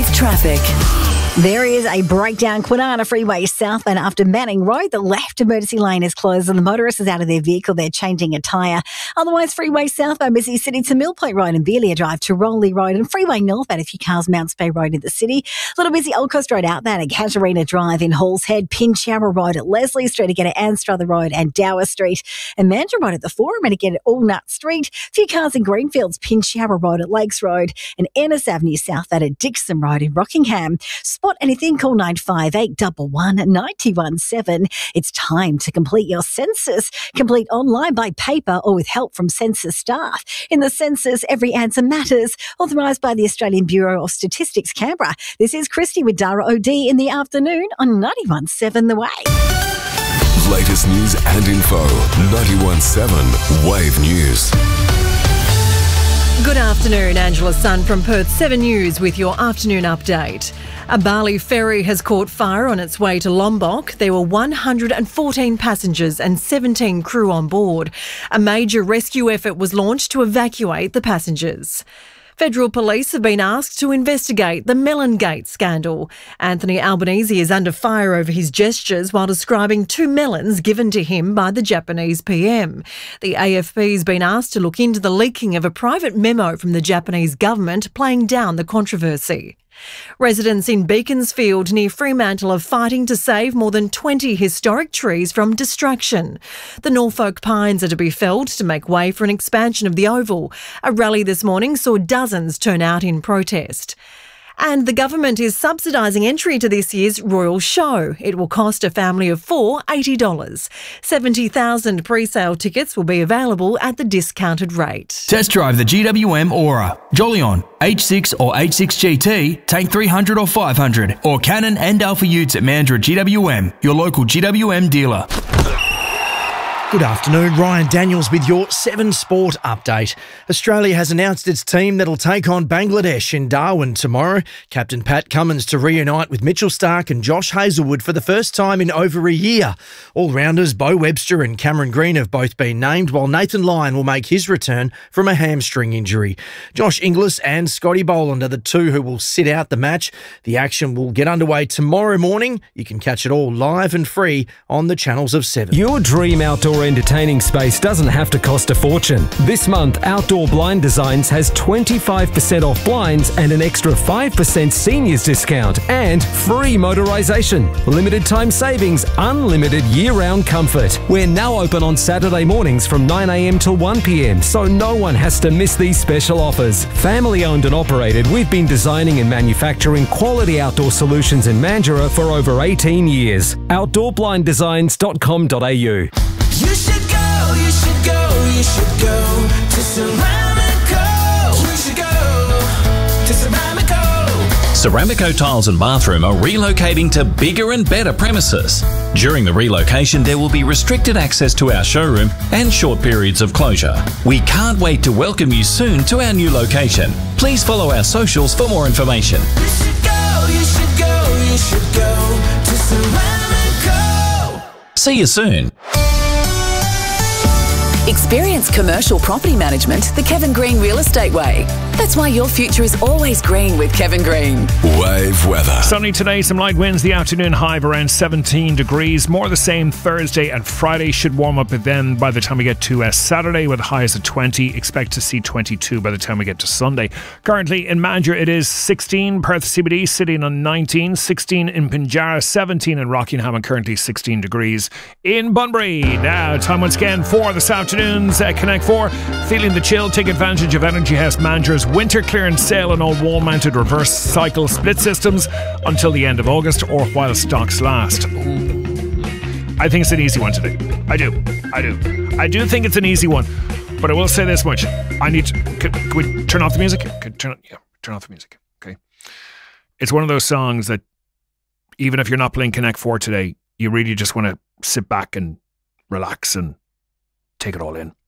with traffic. There is a breakdown Kwinana Freeway southbound after Manning Road. The left emergency lane is closed and the motorist is out of their vehicle. They're changing a tyre. Otherwise, freeway southbound busy city to Mill Point Road and Beelia Drive to Rowley Road, and freeway northbound a few cars Mounts Bay Road in the city. A little busy Old Coast Road outbound at Casuarina Drive in Halls Head, Pinchara Road at Leslie Street again at Anstruther Road and Dower Street, and Mandurah Road at the Forum and again at Allnut Street. A few cars in Greenfields, Pinchara Road at Lakes Road and Ennis Avenue southbound at Dixon Road in Rockingham. Spot anything, call 958 11 917. It's time to complete your census. Complete online, by paper or with help from census staff. In the census, every answer matters. Authorised by the Australian Bureau of Statistics, Canberra. This is Christy with Dara OD in the afternoon on 91.7 The Wave. Latest news and info. 91.7 Wave News. Good afternoon, Angela Sun from Perth 7 News with your afternoon update. A Bali ferry has caught fire on its way to Lombok. There were 114 passengers and 17 crew on board. A major rescue effort was launched to evacuate the passengers. Federal police have been asked to investigate the Melongate scandal. Anthony Albanese is under fire over his gestures while describing 2 melons given to him by the Japanese PM. The AFP has been asked to look into the leaking of a private memo from the Japanese government playing down the controversy. Residents in Beaconsfield near Fremantle are fighting to save more than 20 historic trees from destruction. The Norfolk pines are to be felled to make way for an expansion of the Oval. A rally this morning saw dozens turn out in protest. And the government is subsidising entry to this year's Royal Show. It will cost a family of 4 $80. 70,000 pre-sale tickets will be available at the discounted rate. Test drive the GWM Aura, Jolion, H6 or H6 GT, Tank 300 or 500, or Canon and Alpha Utes at Mandurah GWM, your local GWM dealer. Good afternoon, Ryan Daniels with your 7 Sport update. Australia has announced its team that'll take on Bangladesh in Darwin tomorrow. Captain Pat Cummins to reunite with Mitchell Starc and Josh Hazlewood for the first time in over a year. All-rounders Bo Webster and Cameron Green have both been named, while Nathan Lyon will make his return from a hamstring injury. Josh Inglis and Scotty Boland are the 2 who will sit out the match. The action will get underway tomorrow morning. You can catch it all live and free on the channels of 7. Your dream outdoor entertaining space doesn't have to cost a fortune. This month, Outdoor Blind Designs has 25% off blinds and an extra 5% seniors discount and free motorisation. Limited time savings, unlimited year-round comfort. We're now open on Saturday mornings from 9 a.m. till 1 p.m, so no one has to miss these special offers. Family owned and operated, we've been designing and manufacturing quality outdoor solutions in Mandurah for over 18 years. OutdoorBlindDesigns.com.au. You should go, you should go, you should go to Ceramico. You should go to Ceramico. Ceramico Tiles and Bathroom are relocating to bigger and better premises. During the relocation, there will be restricted access to our showroom and short periods of closure. We can't wait to welcome you soon to our new location. Please follow our socials for more information. You should go, you should go, you should go to Ceramico. See you soon. Experience commercial property management the Kevin Green Real Estate Way. That's why your future is always green with Kevin Green. Wave weather. Sunny today, some light winds. The afternoon high of around 17 degrees. More the same Thursday and Friday. Should warm up then by the time we get to Saturday with highs of 20. Expect to see 22 by the time we get to Sunday. Currently in Mandurah it is 16. Perth CBD sitting on 19. 16 in Pinjarra. 17 in Rockingham and currently 16 degrees in Bunbury. Now time once again for this afternoon's Connect 4. Feeling the chill? Take advantage of Energy House Mandurah's winter clearance sale on all wall-mounted reverse cycle split systems until the end of August or while stocks last. I think it's an easy one to do. I do think it's an easy one. But I will say this much. Can we turn off the music? Turn off the music. Okay. It's one of those songs that even if you're not playing Connect 4 today, you really just want to sit back and relax and take it all in.